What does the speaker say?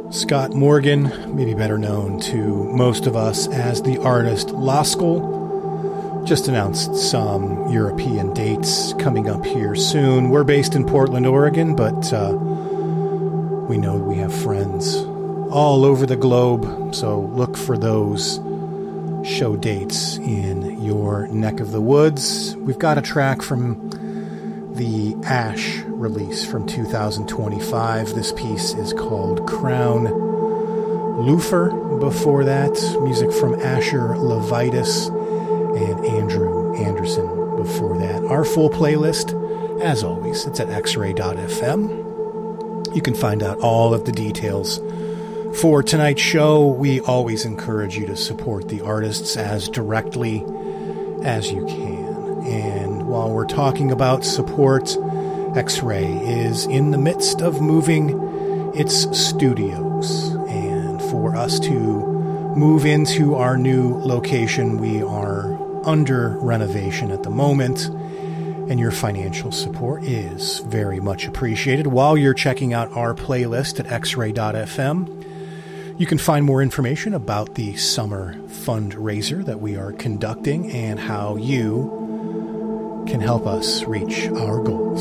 Scott Morgan, maybe better known to most of us as the artist Loskell, just announced some European dates coming up here soon. We're based in Portland, Oregon, but we know we have friends all over the globe, so look for those show dates in your neck of the woods. We've got a track from the Ash release from 2025. This piece is called Crown Lufer. Before that, music from Asher Levitas and Andrew Anderson before that. Our full playlist, as always, it's at xray.fm. You can find out all of the details for tonight's show. We always encourage you to support the artists as directly as you can. And while we're talking about support, X-Ray is in the midst of moving its studios. And for us to move into our new location, we are under renovation at the moment. And your financial support is very much appreciated. While you're checking out our playlist at xray.fm, you can find more information about the summer fundraiser that we are conducting and how you can help us reach our goals.